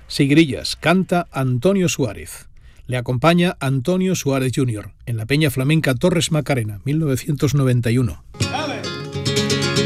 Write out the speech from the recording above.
Sigrillas, canta Antonio Suárez. Le acompaña Antonio Suárez Jr. en la Peña Flamenca Torres Macarena, 1991.